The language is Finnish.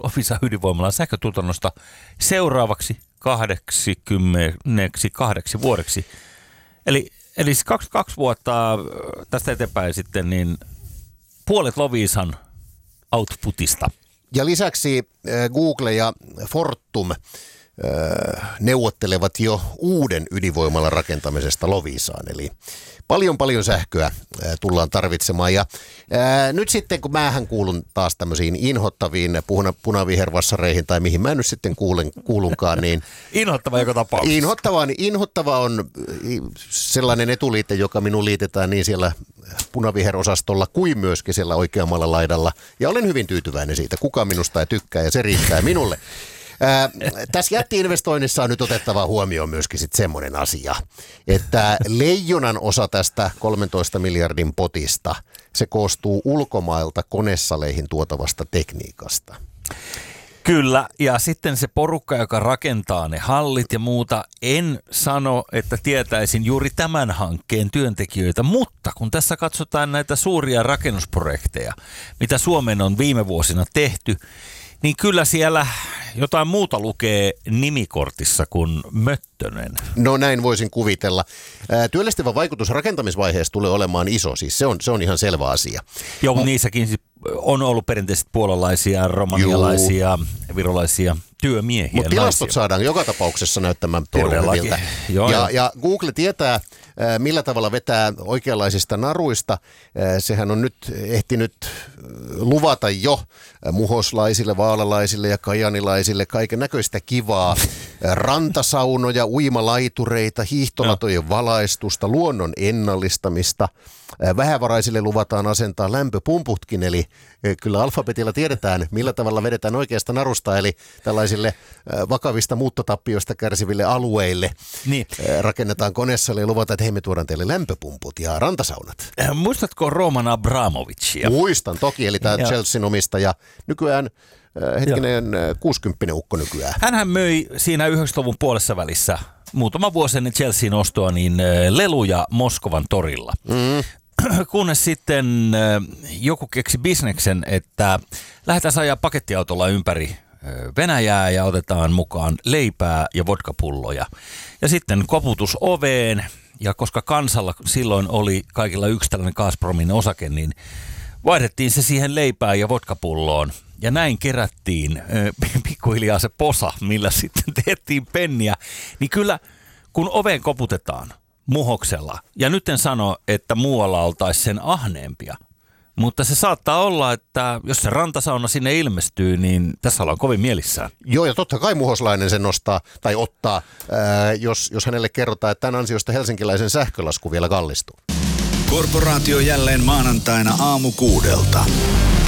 Loviisan ydinvoimalan sähkötuotannosta seuraavaksi 88 vuodeksi. Eli 22 vuotta tästä eteenpäin sitten niin puolet Loviisan outputista. Ja lisäksi Google ja Fortum neuvottelevat jo uuden ydinvoimalan rakentamisesta Loviisaan. Eli paljon sähköä tullaan tarvitsemaan. Ja nyt sitten, kun mähän kuulun taas tämmöisiin inhottaviin punavihervassareihin, tai mihin mä nyt sitten kuulunkaan, niin inhottava joka tapauksessa. Inhottava on sellainen etuliite, joka minun liitetään niin siellä punaviherosastolla kuin myöskin siellä oikeammalla laidalla. Ja olen hyvin tyytyväinen siitä. Kuka minusta ei tykkää, ja se riittää minulle. Tässä jätti-investoinnissa on nyt otettava huomioon myöskin sitten semmoinen asia, että leijonan osa tästä 13 miljardin potista, se koostuu ulkomailta konesaleihin tuotavasta tekniikasta. Kyllä, ja sitten se porukka, joka rakentaa ne hallit ja muuta, en sano, että tietäisin juuri tämän hankkeen työntekijöitä, mutta kun tässä katsotaan näitä suuria rakennusprojekteja, mitä Suomeen on viime vuosina tehty, niin kyllä siellä jotain muuta lukee nimikortissa kuin Möttönen. No näin voisin kuvitella. Työllistävä vaikutus rakentamisvaiheessa tulee olemaan iso, siis se on ihan selvä asia. Joo, niissäkin on ollut perinteisesti puolalaisia, romanialaisia, virolaisia työmiehiä. Mutta tilastot saadaan joka tapauksessa näyttämään terveeltä. Ja Google tietää, millä tavalla vetää oikeanlaisista naruista. Sehän on nyt ehtinyt luvata jo muhoslaisille, vaalalaisille ja kajanilaisille kaiken näköistä kivaa. Rantasaunoja, uimalaitureita, hiihtolatojen valaistusta, luonnon ennallistamista. Vähävaraisille luvataan asentaa lämpöpumputkin, eli kyllä alfabetilla tiedetään, millä tavalla vedetään oikeasta narusta, eli tällaisille vakavista muuttotappioista kärsiville alueille niin rakennetaan koneessalle ja luvataan, että hei, me tuodaan teille lämpöpumput ja rantasaunat. Muistatko Roman Abramovicia? Muistan toki, eli tämä Chelsean omistaja. Nykyään 60 ukko nykyään. Hänhän möi siinä 90-luvun puolessa välissä muutama vuosi ennen Chelsean ostoa niin leluja Moskovan torilla. Kunnes sitten joku keksi bisneksen, että lähdetään ajaa pakettiautolla ympäri Venäjää ja otetaan mukaan leipää ja vodkapulloja. Ja sitten koputus oveen, ja koska kansalla silloin oli kaikilla yksi tällainen Gazpromin osake, niin vaihdettiin se siihen leipään ja vodkapulloon. Ja näin kerättiin pikkuhiljaa se posa, millä sitten tehtiin penniä. Niin kyllä, kun oveen koputetaan muhoksella, ja nyt en sano, että muualla oltaisiin sen ahneempia, mutta se saattaa olla, että jos se rantasauna sinne ilmestyy, niin tässä ollaan kovin mielissään. Joo, ja totta kai muhoslainen sen nostaa tai ottaa, jos hänelle kerrotaan, että tämän ansiosta helsinkiläisen sähkölasku vielä kallistuu. Korporaatio jälleen maanantaina aamu 6.